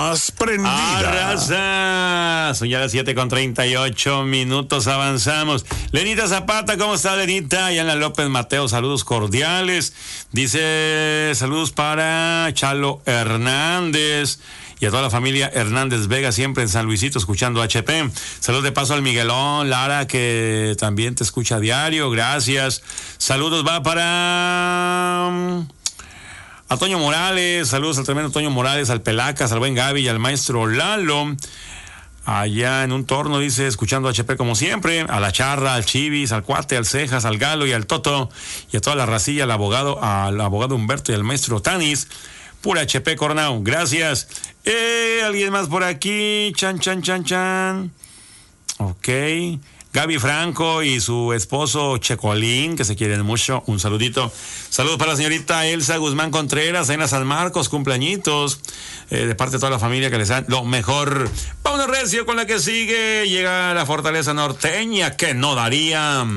más prendida. Arrasa. Son ya las 7:38 avanzamos. Lenita Zapata, ¿cómo está, Lenita? Yana López Mateo, saludos cordiales. Dice, saludos para Chalo Hernández y a toda la familia Hernández Vega, siempre en San Luisito, escuchando HP. Saludos de paso al Miguelón, Lara, que también te escucha a diario, gracias. Saludos va para a Toño Morales, saludos al tremendo Toño Morales, al Pelacas, al buen Gaby y al maestro Lalo. Allá en un torno, dice, escuchando HP como siempre, a la Charra, al Chivis, al Cuate, al Cejas, al Galo y al Toto, y a toda la racilla, al abogado Humberto y al maestro Tanis. Pura HP Cornau, gracias. Alguien más por aquí, chan. Ok. Gaby Franco y su esposo Checolín, que se quieren mucho, un saludito. Saludos para la señorita Elsa Guzmán Contreras, en San Marcos, cumpleañitos, de parte de toda la familia, que les dan lo mejor. Vámonos recio con la que sigue, llega la Fortaleza Norteña, que no daría.